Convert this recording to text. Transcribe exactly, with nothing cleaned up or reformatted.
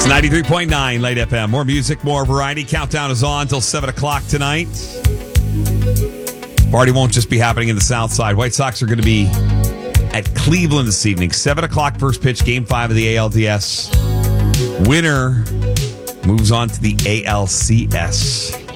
ninety-three point nine Late F M. More music, more variety. Countdown is on until seven o'clock tonight. Party won't just be happening in the South Side. White Sox are going to be at Cleveland this evening. seven o'clock first pitch, game five of the A L D S. Winner moves on to the A L C S.